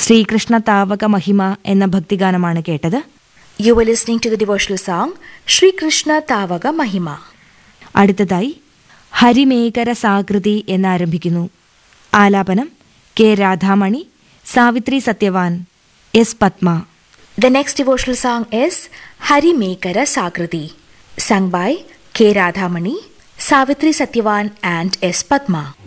ശ്രീകൃഷ്ണ താവക മഹിമ എന്ന ഭക്തിഗാനമാണ് കേട്ടത്. You were listening to the devotional song Shri Krishna Tavaga Mahima. അടുത്തതായി ഹരിമേകര സാകൃതി എന്നാരംഭിക്കുന്നു. ആലാപനം K Radhamani, Savitri Satyavan, S Padma. The next devotional song is Hari Mekara Sakriti, sung by K. Radhamani, Savitri Satyavan and S. Padma.